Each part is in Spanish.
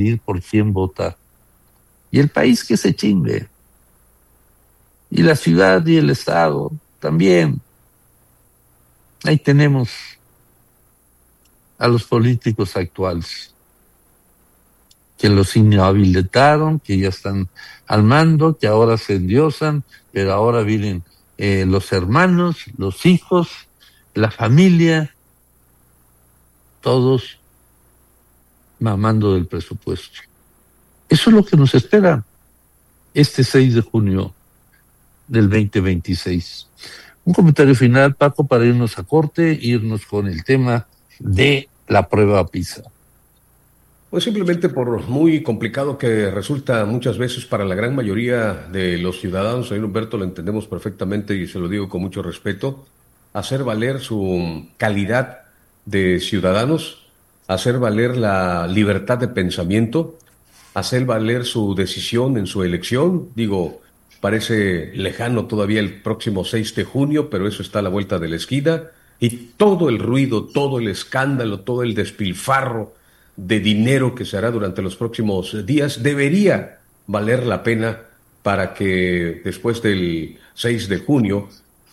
decidir por quién votar. Y el país que se chingue. Y la ciudad y el estado también. Ahí tenemos a los políticos actuales, que los inhabilitaron, que ya están al mando, que ahora se endiosan, pero ahora vienen los hermanos, los hijos, la familia, todos mamando del presupuesto. Eso es lo que nos espera este 6 de junio del 2026. Un comentario final, Paco, para irnos a corte, irnos con el tema de la prueba PISA. Pues simplemente por muy complicado que resulta muchas veces para la gran mayoría de los ciudadanos, señor Humberto, lo entendemos perfectamente y se lo digo con mucho respeto, hacer valer su calidad de ciudadanos, hacer valer la libertad de pensamiento, hacer valer su decisión en su elección. Digo, parece lejano todavía el próximo 6 de junio, pero eso está a la vuelta de la esquina, y todo el ruido, todo el escándalo, todo el despilfarro de dinero que se hará durante los próximos días debería valer la pena para que después del 6 de junio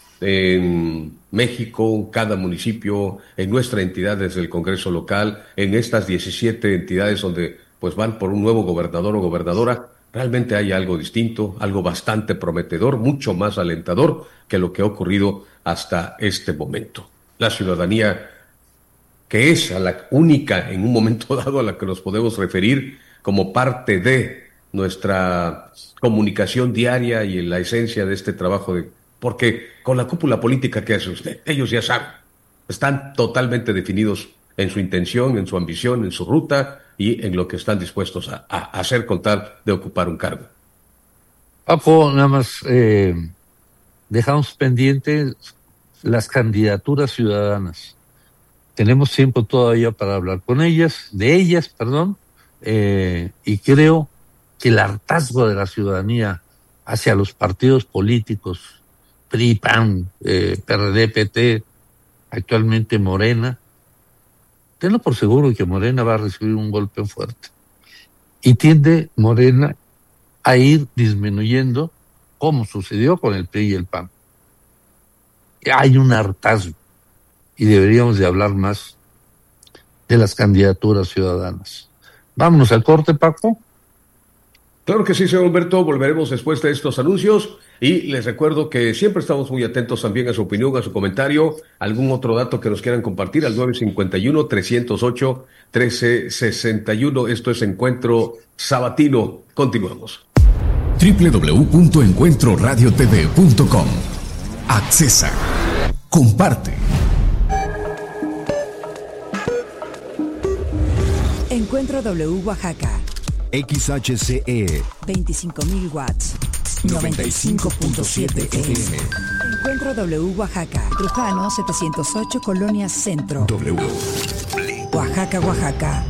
en México, cada municipio, en nuestra entidad desde el Congreso local, en estas 17 entidades donde pues van por un nuevo gobernador o gobernadora, realmente hay algo distinto, algo bastante prometedor, mucho más alentador que lo que ha ocurrido hasta este momento. La ciudadanía, que es a la única en un momento dado a la que nos podemos referir como parte de nuestra comunicación diaria y en la esencia de este trabajo, porque con la cúpula política que hace usted, ellos ya saben, están totalmente definidos en su intención, en su ambición, en su ruta y en lo que están dispuestos a hacer con tal de ocupar un cargo. Paco, nada más dejamos pendientes las candidaturas ciudadanas. Tenemos tiempo todavía para hablar de ellas, y creo que el hartazgo de la ciudadanía hacia los partidos políticos, PRI, PAN, PRD, PT, actualmente Morena, tenlo por seguro que Morena va a recibir un golpe fuerte. Y tiende Morena a ir disminuyendo, como sucedió con el PRI y el PAN. Hay un hartazgo y deberíamos de hablar más de las candidaturas ciudadanas. Vámonos al corte, Paco. Claro que sí, señor Humberto, volveremos después de estos anuncios y les recuerdo que siempre estamos muy atentos también a su opinión, a su comentario, algún otro dato que nos quieran compartir al 951-308-1361. Esto es Encuentro Sabatino. Continuamos. www.encuentroradiotv.com. Accesa. Comparte. Encuentro W Oaxaca. XHCE 25.000 watts. 95.7 FM. Encuentro W Oaxaca. Trujano 708 Colonia Centro. W. Oaxaca, Oaxaca.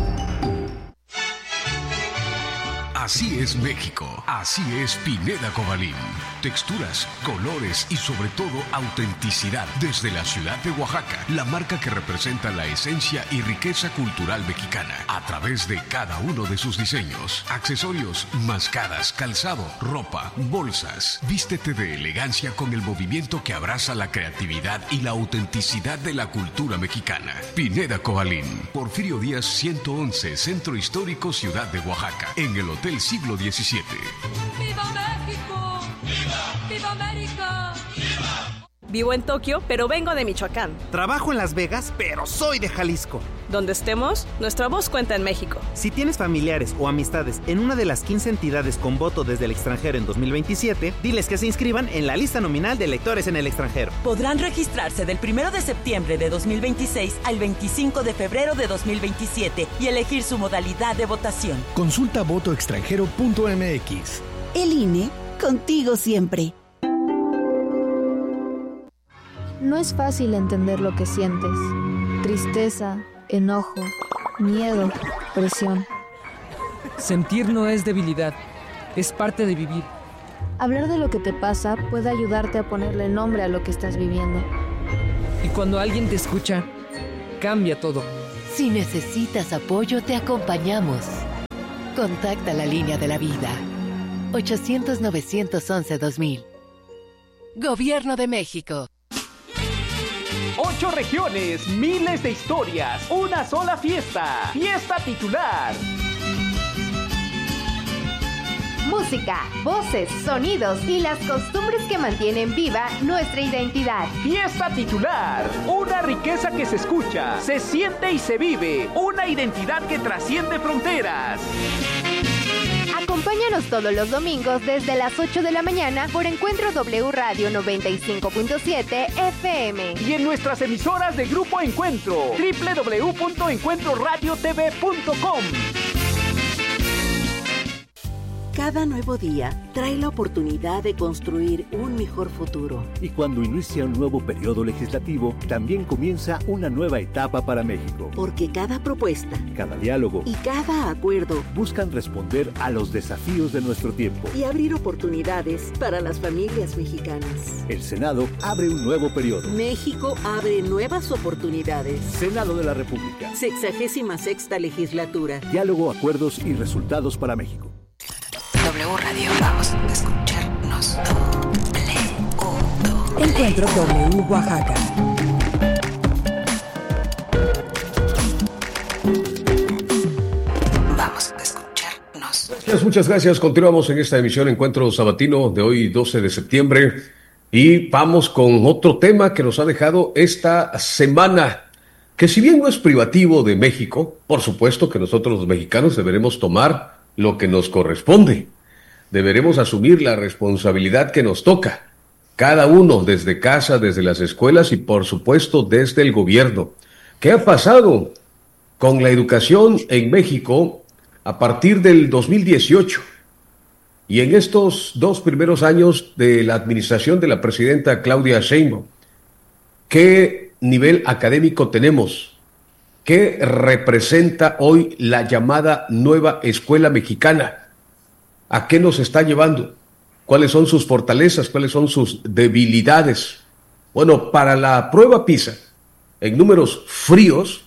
Así es México, así es Pineda Cobalín. Texturas, colores y sobre todo autenticidad desde la ciudad de Oaxaca, la marca que representa la esencia y riqueza cultural mexicana a través de cada uno de sus diseños, accesorios, mascadas, calzado, ropa, bolsas. Vístete de elegancia con el movimiento que abraza la creatividad y la autenticidad de la cultura mexicana. Pineda Cobalín, Porfirio Díaz 111, Centro Histórico, Ciudad de Oaxaca, en el Hotel Siglo XVII. ¡Viva México! ¡Viva! ¡Viva América! ¡Viva! Vivo en Tokio, pero vengo de Michoacán. Trabajo en Las Vegas, pero soy de Jalisco. Donde estemos, nuestra voz cuenta en México. Si tienes familiares o amistades en una de las 15 entidades con voto desde el extranjero en 2027, diles que se inscriban en la lista nominal de electores en el extranjero. Podrán registrarse del 1 de septiembre de 2026 al 25 de febrero de 2027 y elegir su modalidad de votación. Consulta votoextranjero.mx. El INE, contigo siempre. No es fácil entender lo que sientes. Tristeza, enojo, miedo, presión. Sentir no es debilidad, es parte de vivir. Hablar de lo que te pasa puede ayudarte a ponerle nombre a lo que estás viviendo. Y cuando alguien te escucha, cambia todo. Si necesitas apoyo, te acompañamos. Contacta la línea de la vida. 800-911-2000. Gobierno de México. 8 regiones, miles de historias, una sola fiesta. Fiesta titular. Música, voces, sonidos y las costumbres que mantienen viva nuestra identidad. Fiesta titular, una riqueza que se escucha, se siente y se vive, una identidad que trasciende fronteras. Acompáñanos todos los domingos desde las 8 de la mañana por Encuentro W Radio 95.7 FM. Y en nuestras emisoras de Grupo Encuentro, www.encuentroradiotv.com. Cada nuevo día trae la oportunidad de construir un mejor futuro. Y cuando inicia un nuevo periodo legislativo, también comienza una nueva etapa para México. Porque cada propuesta, cada diálogo y cada acuerdo buscan responder a los desafíos de nuestro tiempo y abrir oportunidades para las familias mexicanas. El Senado abre un nuevo periodo. México abre nuevas oportunidades. Senado de la República. 66ª legislatura. Diálogo, acuerdos y resultados para México. W Radio, vamos a escucharnos. Encuentro W Oaxaca. Vamos a escucharnos. Muchas gracias. Continuamos en esta emisión Encuentro Sabatino de hoy, 12 de septiembre. Y vamos con otro tema que nos ha dejado esta semana, que si bien no es privativo de México, por supuesto que nosotros los mexicanos deberemos tomar lo que nos corresponde. Deberemos asumir la responsabilidad que nos toca, cada uno desde casa, desde las escuelas y por supuesto desde el gobierno. ¿Qué ha pasado con la educación en México a partir del 2018? Y en estos 2 primeros años de la administración de la presidenta Claudia Sheinbaum, ¿qué nivel académico tenemos? ¿Qué representa hoy la llamada nueva escuela mexicana? ¿A qué nos está llevando? ¿Cuáles son sus fortalezas? ¿Cuáles son sus debilidades? Bueno, para la prueba PISA, en números fríos,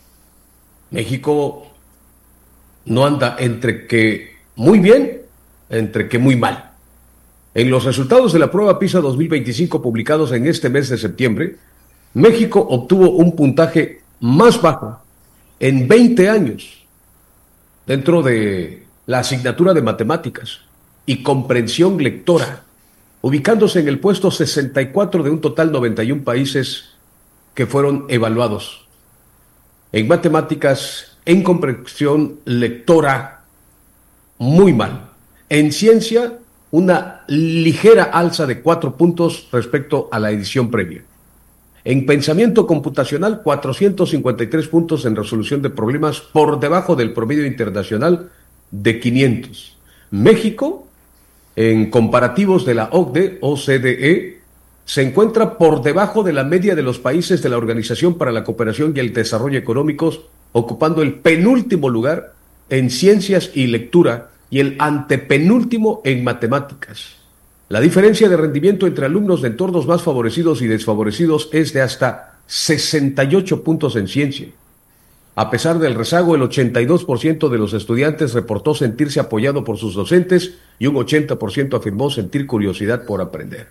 México no anda entre que muy bien, entre que muy mal. En los resultados de la prueba PISA 2025 publicados en este mes de septiembre, México obtuvo un puntaje más bajo en 20 años dentro de la asignatura de matemáticas y comprensión lectora, ubicándose en el puesto 64 de un total 91 países que fueron evaluados. En matemáticas, en comprensión lectora, muy mal. En ciencia, una ligera alza de 4 puntos respecto a la edición previa. En pensamiento computacional, 453 puntos en resolución de problemas, por debajo del promedio internacional de 500. México, en comparativos de la OCDE, se encuentra por debajo de la media de los países de la Organización para la Cooperación y el Desarrollo Económicos, ocupando el penúltimo lugar en ciencias y lectura y el antepenúltimo en matemáticas. La diferencia de rendimiento entre alumnos de entornos más favorecidos y desfavorecidos es de hasta 68 puntos en ciencia. A pesar del rezago, el 82% de los estudiantes reportó sentirse apoyado por sus docentes y un 80% afirmó sentir curiosidad por aprender.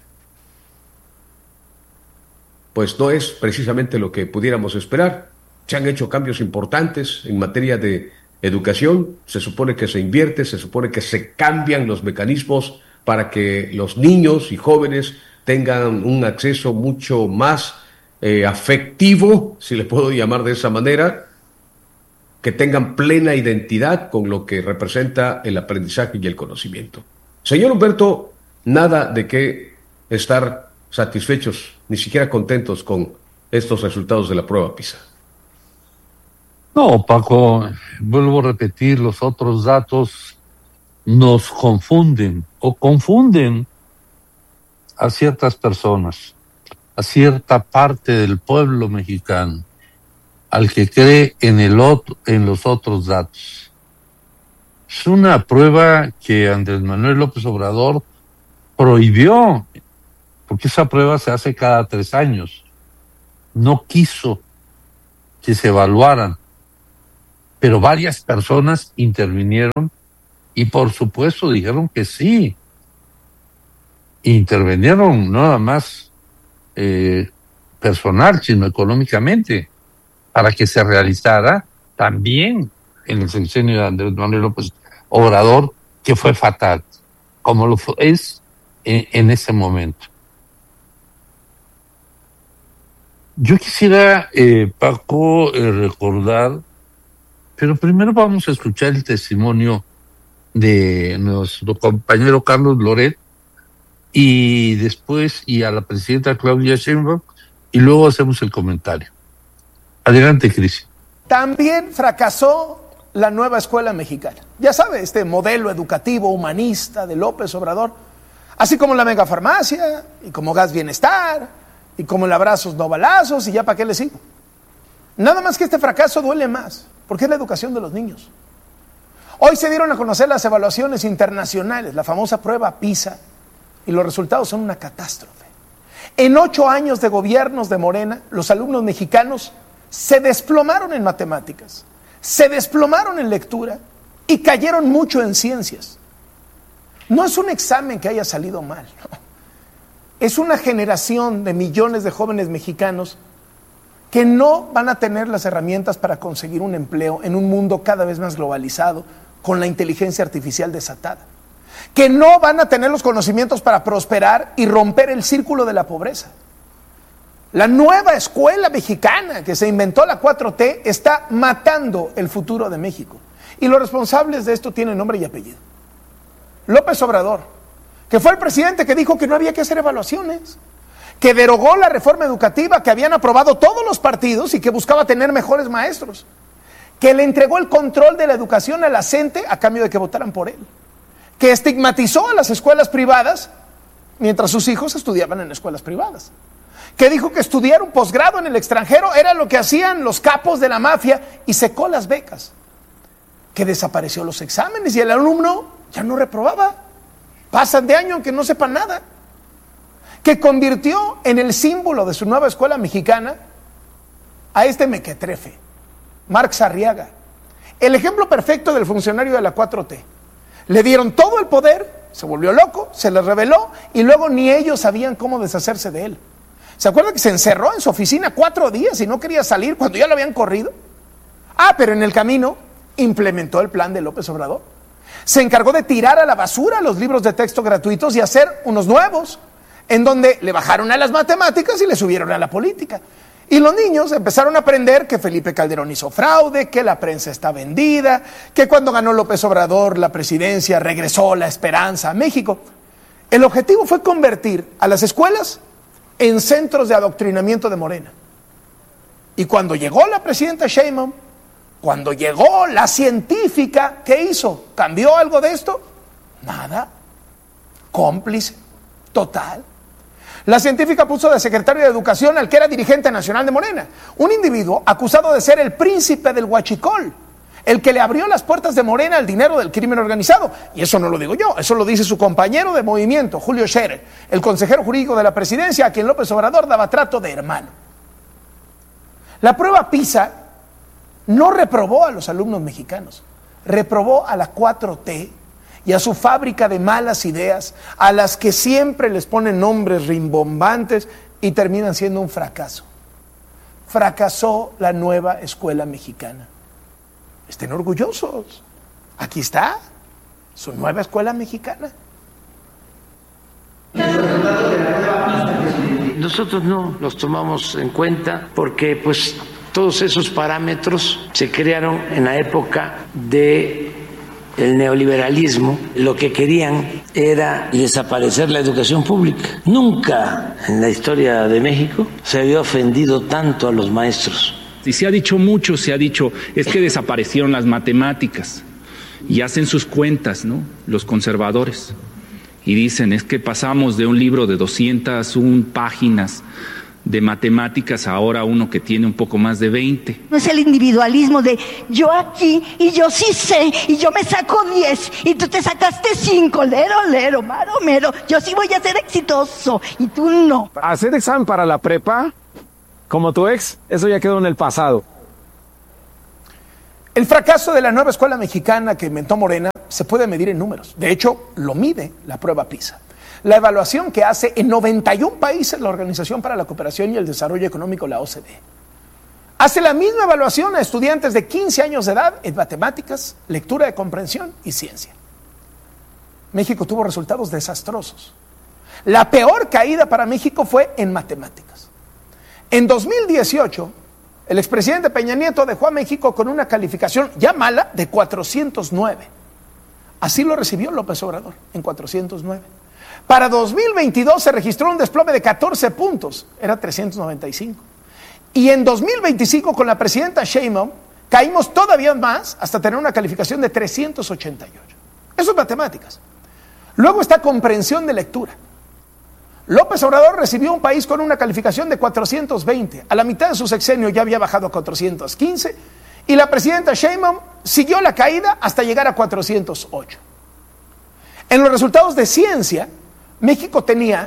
Pues no es precisamente lo que pudiéramos esperar. Se han hecho cambios importantes en materia de educación, se supone que se invierte, se supone que se cambian los mecanismos para que los niños y jóvenes tengan un acceso mucho más afectivo, si le puedo llamar de esa manera, que tengan plena identidad con lo que representa el aprendizaje y el conocimiento. Señor Humberto, nada de qué estar satisfechos, ni siquiera contentos con estos resultados de la prueba PISA. No, Paco, vuelvo a repetir, los otros datos nos confunden o confunden a ciertas personas, a cierta parte del pueblo mexicano, al que cree en los otros datos. Es una prueba que Andrés Manuel López Obrador prohibió, porque esa prueba se hace cada 3 años. No quiso que se evaluaran, pero varias personas intervinieron Y por supuesto dijeron que sí. Intervinieron no nada más personal, sino económicamente, para que se realizara también en el sexenio de Andrés Manuel López Obrador, que fue fatal, como lo es en ese momento. Yo quisiera, Paco, recordar, pero primero vamos a escuchar el testimonio de nuestro compañero Carlos Loret, y después a la presidenta Claudia Sheinbaum, y luego hacemos el comentario. Adelante, Cris. También fracasó la nueva escuela mexicana. Ya sabe, este modelo educativo humanista de López Obrador, así como la megafarmacia, y como Gas Bienestar, y como el abrazos no balazos, y ya para qué le sigo. Nada más que este fracaso duele más, porque es la educación de los niños. Hoy se dieron a conocer las evaluaciones internacionales, la famosa prueba PISA, y los resultados son una catástrofe. En 8 años de gobiernos de Morena, los alumnos mexicanos se desplomaron en matemáticas, se desplomaron en lectura y cayeron mucho en ciencias. No es un examen que haya salido mal, no. Es una generación de millones de jóvenes mexicanos que no van a tener las herramientas para conseguir un empleo en un mundo cada vez más globalizado, con la inteligencia artificial desatada, que no van a tener los conocimientos para prosperar y romper el círculo de la pobreza. La nueva escuela mexicana que se inventó la 4T está matando el futuro de México. Y los responsables de esto tienen nombre y apellido. López Obrador, que fue el presidente que dijo que no había que hacer evaluaciones, que derogó la reforma educativa que habían aprobado todos los partidos y que buscaba tener mejores maestros, que le entregó el control de la educación a la CENTE a cambio de que votaran por él, que estigmatizó a las escuelas privadas mientras sus hijos estudiaban en escuelas privadas, que dijo que estudiar un posgrado en el extranjero era lo que hacían los capos de la mafia y secó las becas, que desapareció los exámenes y el alumno ya no reprobaba, pasan de año aunque no sepan nada, que convirtió en el símbolo de su nueva escuela mexicana a este mequetrefe, Marx Arriaga, el ejemplo perfecto del funcionario de la 4T. Le dieron todo el poder, se volvió loco, se les reveló y luego ni ellos sabían cómo deshacerse de él. ¿Se acuerda que se encerró en su oficina 4 días y no quería salir cuando ya lo habían corrido? Pero en el camino implementó el plan de López Obrador. Se encargó de tirar a la basura los libros de texto gratuitos y hacer unos nuevos, en donde le bajaron a las matemáticas y le subieron a la política. Y los niños empezaron a aprender que Felipe Calderón hizo fraude, que la prensa está vendida, que cuando ganó López Obrador la presidencia regresó la esperanza a México. El objetivo fue convertir a las escuelas en centros de adoctrinamiento de Morena. Y cuando llegó la presidenta Sheinbaum, cuando llegó la científica, ¿qué hizo? ¿Cambió algo de esto? Nada. Cómplice total. La científica puso de secretario de Educación al que era dirigente nacional de Morena, un individuo acusado de ser el príncipe del huachicol, el que le abrió las puertas de Morena al dinero del crimen organizado. Y eso no lo digo yo, eso lo dice su compañero de movimiento, Julio Scherer, el consejero jurídico de la presidencia, a quien López Obrador daba trato de hermano. La prueba PISA no reprobó a los alumnos mexicanos, reprobó a la 4T y a su fábrica de malas ideas, a las que siempre les ponen nombres rimbombantes y terminan siendo un fracaso. Fracasó la nueva escuela mexicana. Estén orgullosos. Aquí está su nueva escuela mexicana. Nosotros no los tomamos en cuenta porque pues todos esos parámetros se crearon en la época de el neoliberalismo. Lo que querían era desaparecer la educación pública. Nunca en la historia de México se había ofendido tanto a los maestros. Y se ha dicho mucho, es que desaparecieron las matemáticas y hacen sus cuentas, ¿no? Los conservadores. Y dicen, es que pasamos de un libro de 201 páginas de matemáticas a ahora uno que tiene un poco más de 20. No es el individualismo de yo aquí y yo sí sé y yo me saco 10 y tú te sacaste 5, lero, maro, mero. Yo sí voy a ser exitoso y tú no. Hacer examen para la prepa, como tu ex, eso ya quedó en el pasado. El fracaso de la nueva escuela mexicana que inventó Morena se puede medir en números. De hecho, lo mide la prueba PISA. La evaluación que hace en 91 países la Organización para la Cooperación y el Desarrollo Económico, la OCDE. Hace la misma evaluación a estudiantes de 15 años de edad en matemáticas, lectura de comprensión y ciencia. México tuvo resultados desastrosos. La peor caída para México fue en matemáticas. En 2018, el expresidente Peña Nieto dejó a México con una calificación ya mala de 409. Así lo recibió López Obrador, en 409. Para 2022 se registró un desplome de 14 puntos, era 395. Y en 2025, con la presidenta Sheinbaum, caímos todavía más hasta tener una calificación de 388. Eso es matemáticas. Luego está comprensión de lectura. López Obrador recibió un país con una calificación de 420. A la mitad de su sexenio ya había bajado a 415. Y la presidenta Sheinbaum siguió la caída hasta llegar a 408. En los resultados de ciencia, México tenía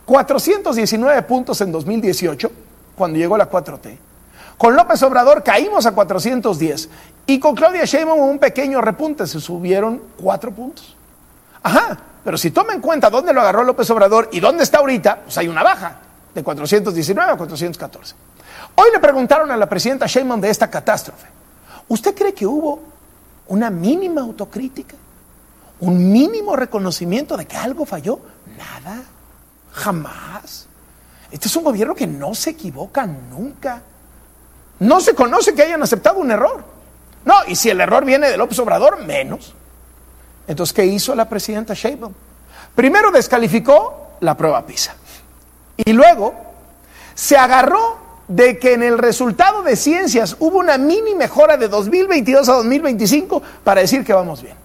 419 puntos en 2018, cuando llegó la 4T. Con López Obrador caímos a 410. Y con Claudia Sheinbaum un pequeño repunte, se subieron 4 puntos. Ajá, pero si toma en cuenta dónde lo agarró López Obrador y dónde está ahorita, pues hay una baja, de 419 a 414. Hoy le preguntaron a la presidenta Sheinbaum de esta catástrofe. ¿Usted cree que hubo una mínima autocrítica? ¿Un mínimo reconocimiento de que algo falló? Nada, jamás. Este es un gobierno que no se equivoca nunca. No se conoce que hayan aceptado un error. No, y si el error viene de López Obrador, menos. Entonces, ¿qué hizo la presidenta Sheinbaum? Primero descalificó la prueba PISA. Y luego se agarró de que en el resultado de ciencias hubo una mini mejora de 2022 a 2025 para decir que vamos bien.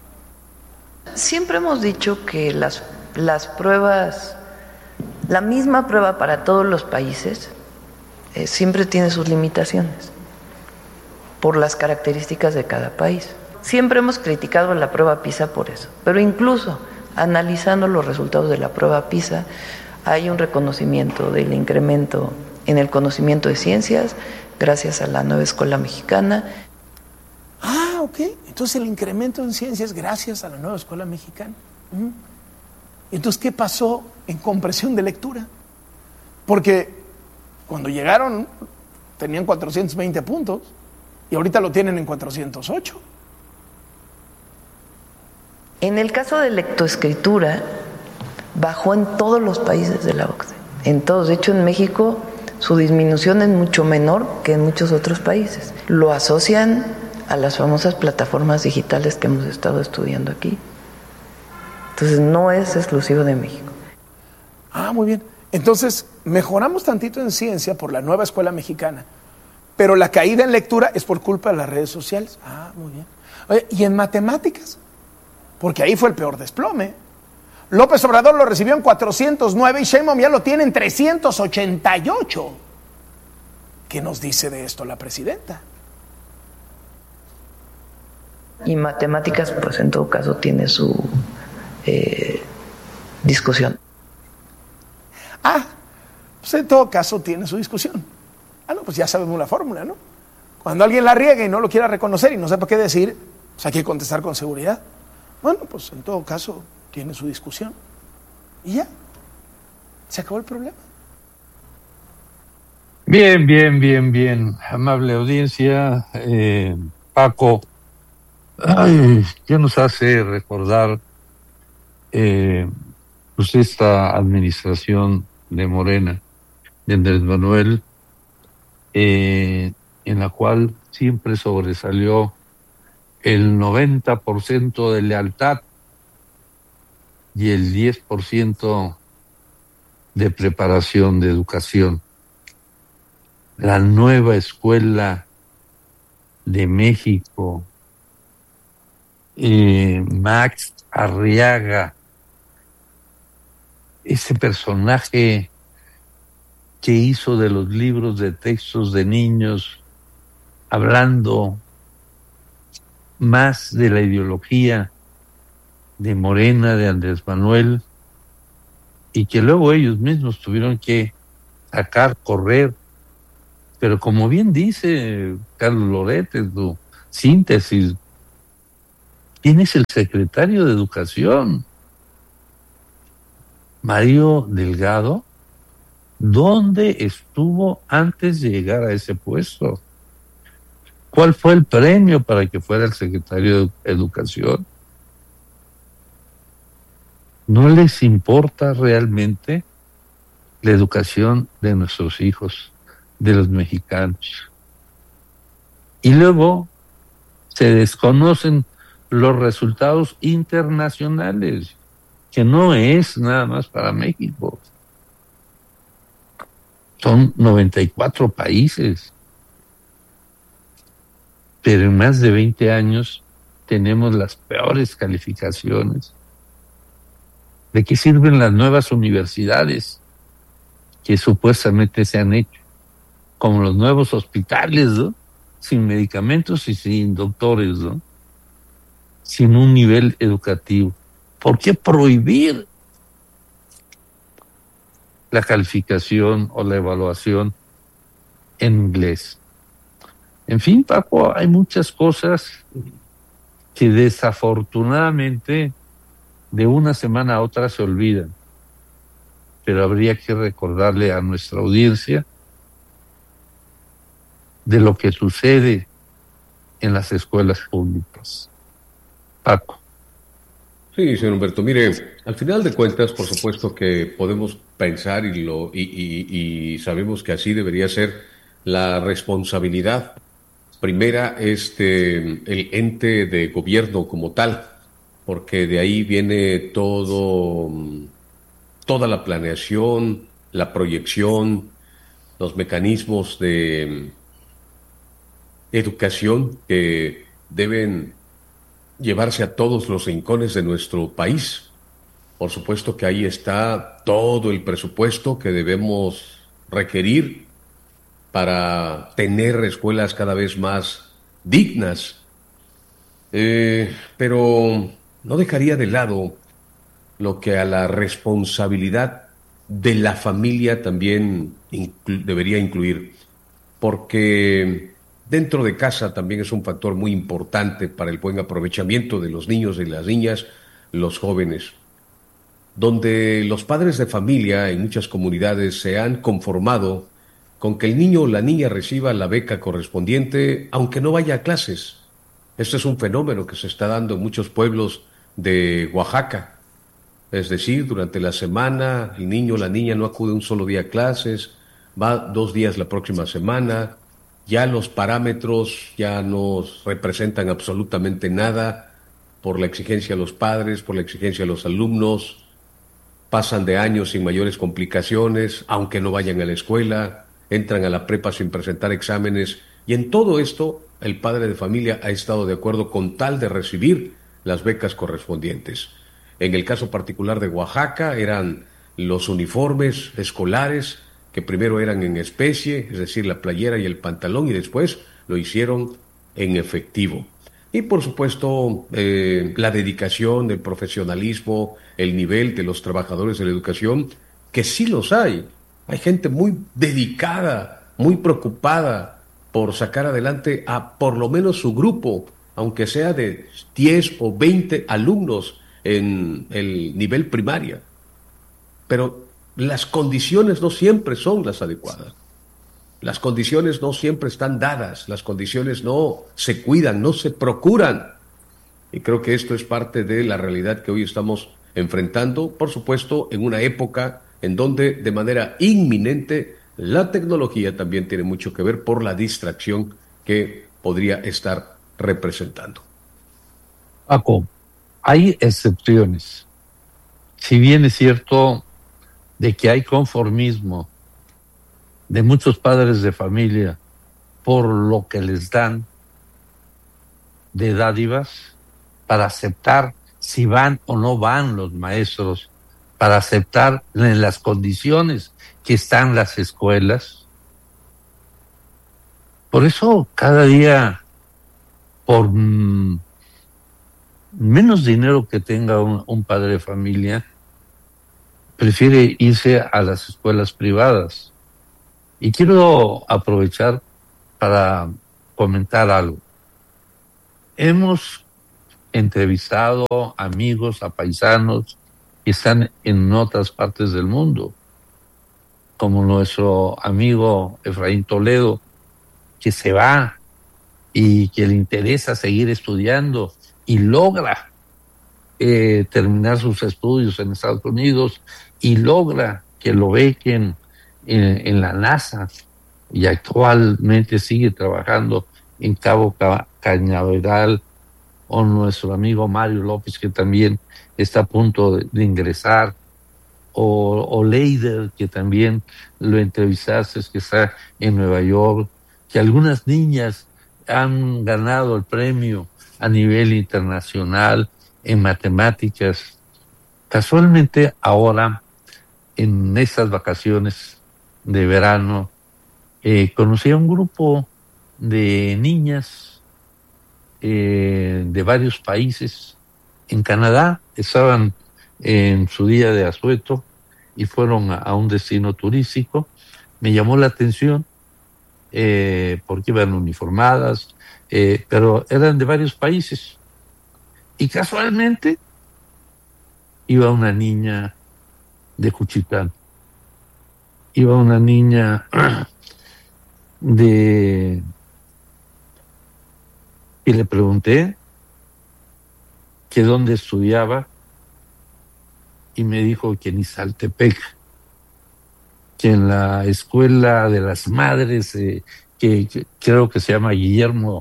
Siempre hemos dicho que las pruebas, la misma prueba para todos los países, siempre tiene sus limitaciones por las características de cada país. Siempre hemos criticado la prueba PISA por eso, pero incluso analizando los resultados de la prueba PISA, hay un reconocimiento del incremento en el conocimiento de ciencias gracias a la nueva escuela mexicana. Ah, ok. Entonces el incremento en ciencias gracias a la nueva escuela mexicana. Entonces, ¿qué pasó en comprensión de lectura? Porque cuando llegaron tenían 420 puntos y ahorita lo tienen en 408. En el caso de lectoescritura, bajó en todos los países de la OCDE. En todos. De hecho, en México su disminución es mucho menor que en muchos otros países. Lo asocian a las famosas plataformas digitales que hemos estado estudiando aquí. Entonces, no es exclusivo de México. Ah, muy bien. Entonces, mejoramos tantito en ciencia por la nueva escuela mexicana, pero la caída en lectura es por culpa de las redes sociales. Ah, muy bien. Oye, ¿y en matemáticas? Porque ahí fue el peor desplome. López Obrador lo recibió en 409 y Sheinbaum ya lo tiene en 388. ¿Qué nos dice de esto la presidenta? Y matemáticas, pues en todo caso tiene su discusión. Ah, pues en todo caso tiene su discusión. Ah, no, pues ya sabemos la fórmula, ¿no? Cuando alguien la riega y no lo quiera reconocer y no sepa qué decir, pues hay que contestar con seguridad. Bueno, pues en todo caso tiene su discusión. Y ya, se acabó el problema. Bien. Amable audiencia, Paco, ¿qué nos hace recordar pues esta administración de Morena, de Andrés Manuel, en la cual siempre sobresalió el 90% de lealtad y el 10% de preparación, de educación? La nueva escuela de México, Max Arriaga, ese personaje que hizo de los libros de textos de niños, hablando más de la ideología de Morena, de Andrés Manuel, y que luego ellos mismos tuvieron que correr. Pero como bien dice Carlos Loret en su síntesis, ¿Quién es el secretario de Educación? Mario Delgado. ¿Dónde estuvo antes de llegar a ese puesto? ¿Cuál fue el premio para que fuera el secretario de Educación? ¿No les importa realmente la educación de nuestros hijos, de los mexicanos? Y luego se desconocen los resultados internacionales, que no es nada más para México. Son 94 países. Pero en más de 20 años tenemos las peores calificaciones. ¿De qué sirven las nuevas universidades que supuestamente se han hecho? Como los nuevos hospitales, ¿no? Sin medicamentos y sin doctores, ¿no? Sin un nivel educativo. ¿Por qué prohibir la calificación o la evaluación en inglés? En fin, Paco, hay muchas cosas que desafortunadamente de una semana a otra se olvidan, pero habría que recordarle a nuestra audiencia de lo que sucede en las escuelas públicas. Paco. Sí, señor Humberto. Mire, al final de cuentas, por supuesto que podemos pensar y sabemos que así debería ser la responsabilidad. Primera, el ente de gobierno como tal, porque de ahí viene toda la planeación, la proyección, los mecanismos de educación que deben llevarse a todos los rincones de nuestro país. Por supuesto que ahí está todo el presupuesto que debemos requerir para tener escuelas cada vez más dignas. Pero no dejaría de lado lo que a la responsabilidad de la familia también debería incluir, porque dentro de casa también es un factor muy importante para el buen aprovechamiento de los niños y las niñas, los jóvenes, donde los padres de familia en muchas comunidades se han conformado con que el niño o la niña reciba la beca correspondiente aunque no vaya a clases. Este es un fenómeno que se está dando en muchos pueblos de Oaxaca. Es decir, durante la semana el niño o la niña no acude un solo día a clases, va 2 días la próxima semana, ya los parámetros ya no representan absolutamente nada por la exigencia de los padres, por la exigencia de los alumnos, pasan de años sin mayores complicaciones, aunque no vayan a la escuela, entran a la prepa sin presentar exámenes, y en todo esto el padre de familia ha estado de acuerdo con tal de recibir las becas correspondientes. En el caso particular de Oaxaca eran los uniformes escolares, que primero eran en especie, es decir, la playera y el pantalón, y después lo hicieron en efectivo. Y por supuesto, la dedicación, el profesionalismo, el nivel de los trabajadores de la educación, que sí los hay. Hay gente muy dedicada, muy preocupada por sacar adelante a por lo menos su grupo, aunque sea de 10 o 20 alumnos en el nivel primaria. Pero las condiciones no siempre son las adecuadas. Las condiciones no siempre están dadas, las condiciones no se cuidan, no se procuran. Y creo que esto es parte de la realidad que hoy estamos enfrentando, por supuesto, en una época en donde de manera inminente la tecnología también tiene mucho que ver por la distracción que podría estar representando. Paco, hay excepciones. Si bien es cierto de que hay conformismo de muchos padres de familia por lo que les dan de dádivas, para aceptar si van o no van los maestros, para aceptar en las condiciones que están las escuelas. Por eso cada día, por menos dinero que tenga un padre de familia, prefiere irse a las escuelas privadas. Y quiero aprovechar para comentar algo. Hemos entrevistado amigos, a paisanos que están en otras partes del mundo, como nuestro amigo Efraín Toledo, que se va y que le interesa seguir estudiando y logra terminar sus estudios en Estados Unidos y logra que lo bequen en la NASA, y actualmente sigue trabajando en Cabo Cañaveral, o nuestro amigo Mario López, que también está a punto de ingresar, o Leider, que también lo entrevistaste, que está en Nueva York, que algunas niñas han ganado el premio a nivel internacional en matemáticas. Casualmente ahora, en estas vacaciones de verano, conocí a un grupo de niñas de varios países. En Canadá estaban en su día de asueto y fueron a un destino turístico. Me llamó la atención porque iban uniformadas, pero eran de varios países. Y casualmente iba una niña de Juchitán, iba una niña y le pregunté que dónde estudiaba, y me dijo que en Izaltepec, que en la escuela de las madres, que creo que se llama Guillermo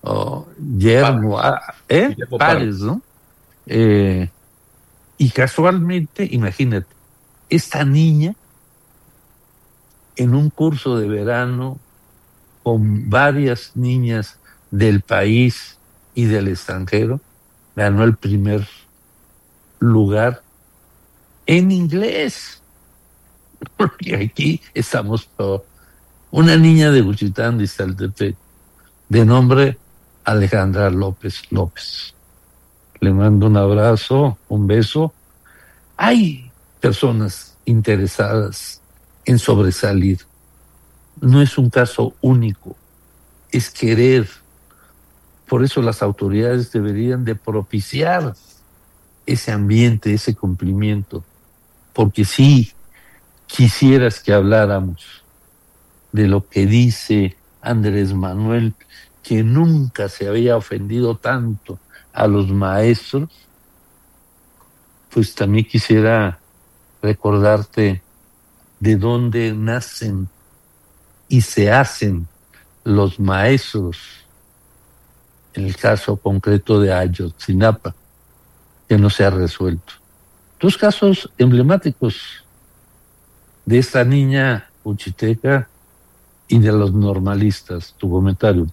Párez, ¿no? Y casualmente, imagínate, esta niña en un curso de verano con varias niñas del país y del extranjero, ganó el primer lugar en inglés, porque aquí estamos todos. Una niña de Juchitán de Izaltepec, de nombre Alejandra López. Le mando un abrazo, un beso. Hay personas interesadas en sobresalir. No es un caso único, es querer. Por eso las autoridades deberían de propiciar ese ambiente, ese cumplimiento. Porque si quisieras que habláramos de lo que dice Andrés Manuel, que nunca se había ofendido tanto a los maestros, pues también quisiera recordarte de dónde nacen y se hacen los maestros, en el caso concreto de Ayotzinapa, que no se ha resuelto. Dos casos emblemáticos de esta niña uchiteca y de los normalistas. Tu comentario.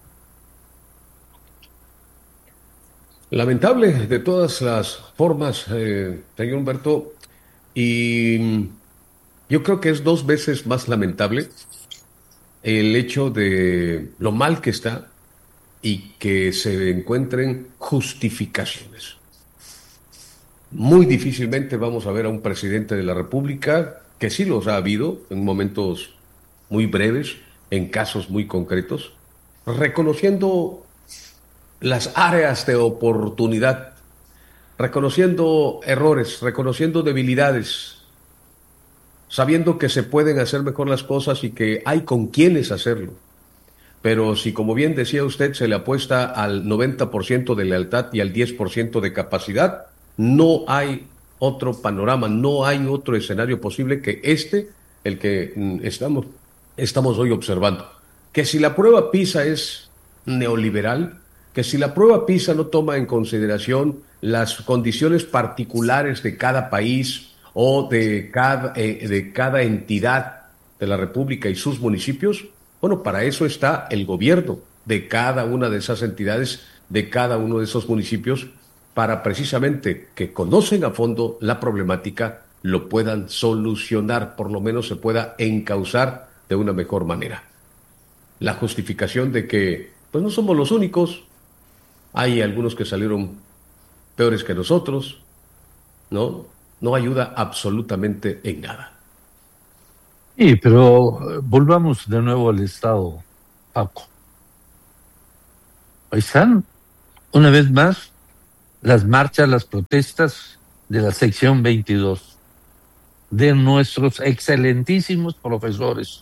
Lamentable de todas las formas, señor Humberto, y yo creo que es 2 veces más lamentable el hecho de lo mal que está y que se encuentren justificaciones. Muy difícilmente vamos a ver a un presidente de la República, que sí los ha habido en momentos muy breves, en casos muy concretos, reconociendo las áreas de oportunidad, reconociendo errores, reconociendo debilidades, sabiendo que se pueden hacer mejor las cosas y que hay con quienes hacerlo. Pero si, como bien decía usted, se le apuesta al 90% de lealtad y al 10% de capacidad, no hay otro panorama, no hay otro escenario posible que el que estamos hoy observando. Que si la prueba PISA es neoliberal, que si la prueba PISA no toma en consideración las condiciones particulares de cada país o de cada entidad de la República y sus municipios, bueno, para eso está el gobierno de cada una de esas entidades, de cada uno de esos municipios, para precisamente que conocen a fondo la problemática, lo puedan solucionar, por lo menos se pueda encauzar de una mejor manera. La justificación de que pues no somos los únicos, hay algunos que salieron peores que nosotros, no ayuda absolutamente en nada. Sí, pero volvamos de nuevo al Estado, Paco. Ahí están, una vez más, las marchas, las protestas de la sección 22, de nuestros excelentísimos profesores.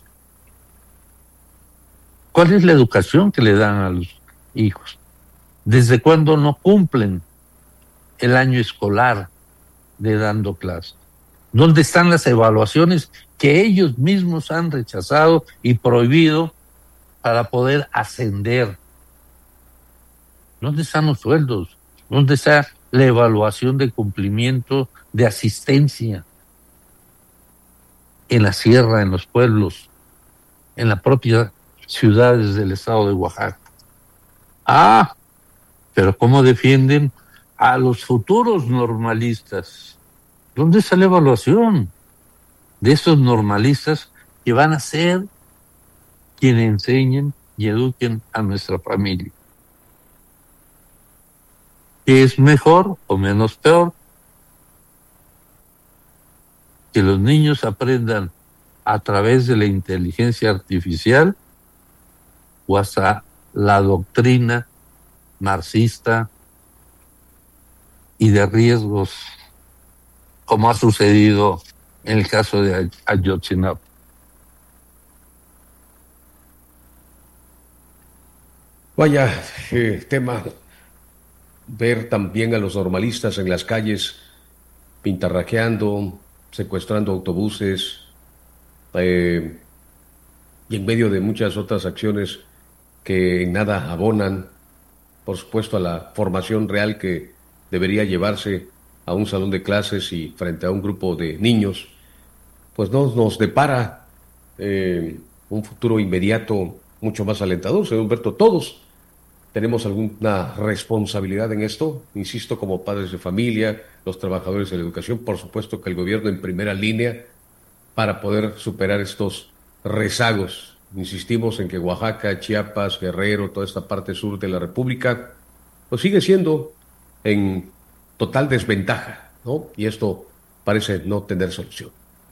¿Cuál es la educación que le dan a los hijos? ¿Desde cuándo no cumplen el año escolar de dando clases? ¿Dónde están las evaluaciones que ellos mismos han rechazado y prohibido para poder ascender? ¿Dónde están los sueldos? ¿Dónde está la evaluación de cumplimiento de asistencia? En la sierra, en los pueblos, en las propias ciudades del estado de Oaxaca. Pero ¿cómo defienden a los futuros normalistas? ¿Dónde está la evaluación de esos normalistas que van a ser quienes enseñen y eduquen a nuestra familia? ¿Qué es mejor o menos peor? Que los niños aprendan a través de la inteligencia artificial o hasta la doctrina marxista y de riesgos, como ha sucedido en el caso de Ayotzinapa. Vaya tema, ver también a los normalistas en las calles pintarrajeando, secuestrando autobuses, y en medio de muchas otras acciones que en nada abonan, por supuesto, a la formación real que debería llevarse a un salón de clases y frente a un grupo de niños, pues no nos depara un futuro inmediato mucho más alentador. Señor Humberto, todos tenemos alguna responsabilidad en esto, insisto, como padres de familia, los trabajadores de la educación, por supuesto que el gobierno en primera línea para poder superar estos rezagos. Insistimos en que Oaxaca, Chiapas, Guerrero, toda esta parte sur de la República, pues sigue siendo en total desventaja, ¿no? Y esto parece no tener solución.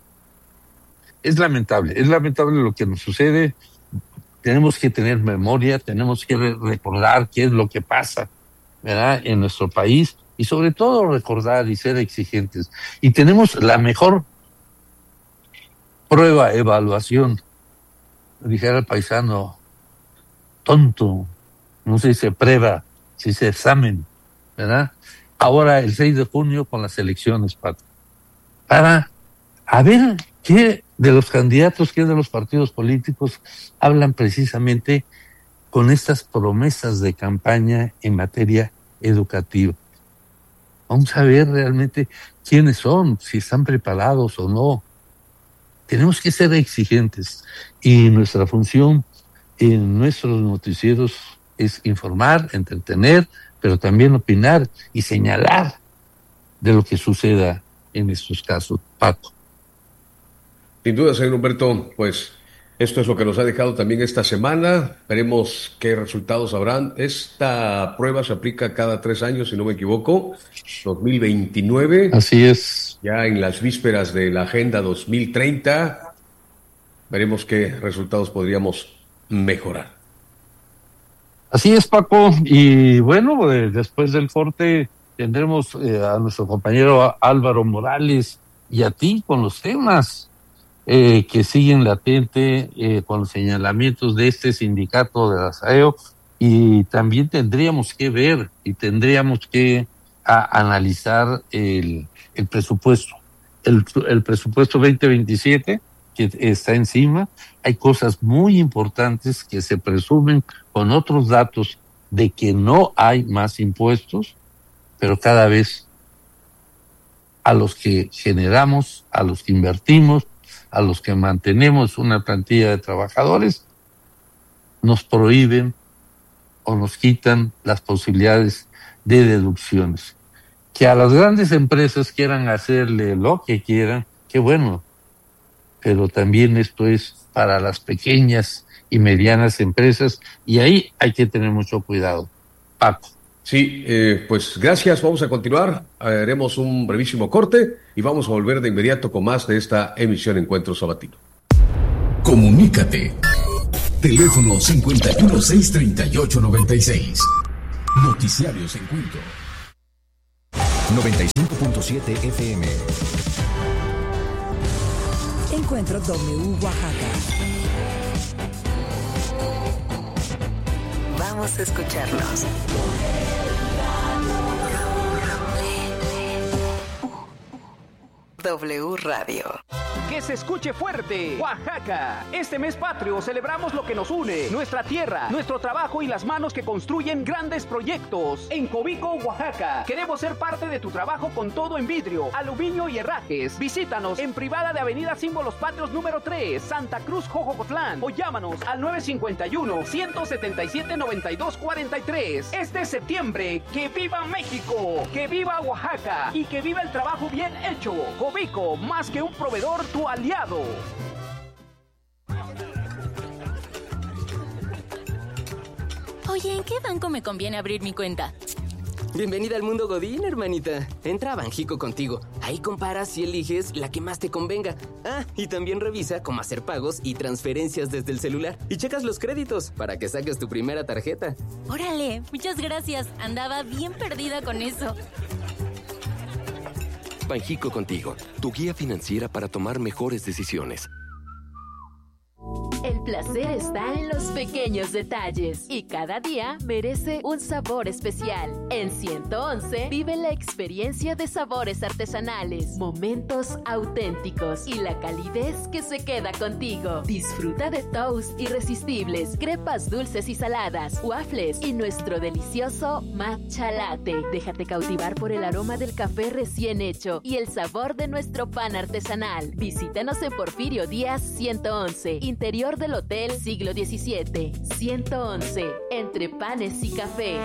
Es lamentable lo que nos sucede. Tenemos que tener memoria, tenemos que recordar qué es lo que pasa, ¿verdad?, en nuestro país, y sobre todo recordar y ser exigentes. Y tenemos la mejor prueba, evaluación. Dijera el paisano, tonto, no se dice prueba, se dice examen, ¿verdad? Ahora el 6 de junio con las elecciones, Pato, para a ver qué de los candidatos, qué de los partidos políticos hablan precisamente con estas promesas de campaña en materia educativa. Vamos a ver realmente quiénes son, si están preparados o no. Tenemos que ser exigentes y nuestra función en nuestros noticieros es informar, entretener, pero también opinar y señalar de lo que suceda en estos casos, Paco. Sin duda, señor Humberto, pues esto es lo que nos ha dejado también esta semana. Veremos qué resultados habrán. Esta prueba se aplica cada 3 años, si no me equivoco, 2029. Así es. Ya en las vísperas de la Agenda 2030, veremos qué resultados podríamos mejorar. Así es, Paco. Y bueno, después del corte tendremos a nuestro compañero Álvaro Morales y a ti con los temas que siguen latente con los señalamientos de este sindicato de la SAEO, y también tendríamos que ver y tendríamos que analizar el presupuesto, el presupuesto 2027 que está encima. Hay cosas muy importantes que se presumen con otros datos de que no hay más impuestos, pero cada vez a los que generamos, a los que invertimos, a los que mantenemos una plantilla de trabajadores, nos prohíben o nos quitan las posibilidades de deducciones. Que a las grandes empresas quieran hacerle lo que quieran, qué bueno, pero también esto es para las pequeñas y medianas empresas, y ahí hay que tener mucho cuidado. Paco. Sí, pues gracias, vamos a continuar, haremos un brevísimo corte y vamos a volver de inmediato con más de esta emisión Encuentro Sabatino. Comunícate. Teléfono 5163896. Noticiarios Encuentro. 95.7 FM. Encuentro W Oaxaca. Vamos a escucharnos. W Radio. Que se escuche fuerte, Oaxaca. Este mes patrio celebramos lo que nos une, nuestra tierra, nuestro trabajo y las manos que construyen grandes proyectos. En Cobico, Oaxaca, queremos ser parte de tu trabajo con todo en vidrio, aluminio y herrajes. Visítanos en privada de Avenida Símbolos Patrios número 3, Santa Cruz, Jojocotlán, o llámanos al 951-177-9243. Este septiembre, ¡que viva México! ¡Que viva Oaxaca! Y que viva el trabajo bien hecho. Cobico, más que un proveedor, tu aliado. Oye, ¿en qué banco me conviene abrir mi cuenta? Bienvenida al mundo Godín, hermanita. Entra a Banjico Contigo. Ahí comparas y eliges la que más te convenga. Ah, y también revisa cómo hacer pagos y transferencias desde el celular. Y checas los créditos para que saques tu primera tarjeta. Órale, muchas gracias. Andaba bien perdida con eso. Banjico Contigo, tu guía financiera para tomar mejores decisiones. El placer está en los pequeños detalles y cada día merece un sabor especial. En 111 vive la experiencia de sabores artesanales, momentos auténticos y la calidez que se queda contigo. Disfruta de toast irresistibles, crepas dulces y saladas, waffles y nuestro delicioso matcha latte. Déjate cautivar por el aroma del café recién hecho y el sabor de nuestro pan artesanal. Visítanos en Porfirio Díaz 111, interior del Hotel Siglo XVII. 111, entre panes y café.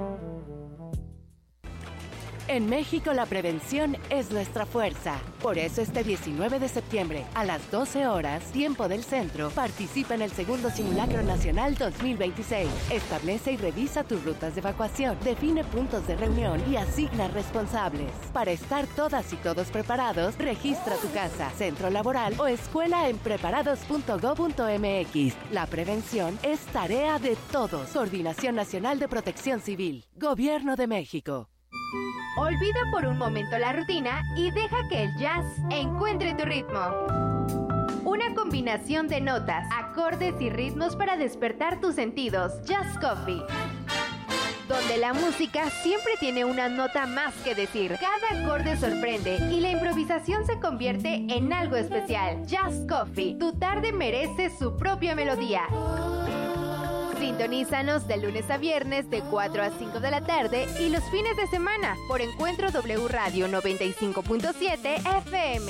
En México la prevención es nuestra fuerza. Por eso este 19 de septiembre, a las 12 horas, tiempo del centro, participa en el segundo Simulacro Nacional 2026. Establece y revisa tus rutas de evacuación, define puntos de reunión y asigna responsables. Para estar todas y todos preparados, registra tu casa, centro laboral o escuela en preparados.go.mx. La prevención es tarea de todos. Coordinación Nacional de Protección Civil. Gobierno de México. Olvida por un momento la rutina y deja que el jazz encuentre tu ritmo. Una combinación de notas, acordes y ritmos para despertar tus sentidos. Jazz Coffee. Donde la música siempre tiene una nota más que decir. Cada acorde sorprende y la improvisación se convierte en algo especial. Jazz Coffee. Tu tarde merece su propia melodía. Sintonízanos de lunes a viernes de 4 a 5 de la tarde y los fines de semana por Encuentro W Radio 95.7 FM.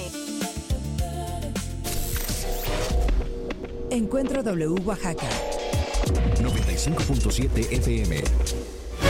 Encuentro W Oaxaca. 95.7 FM.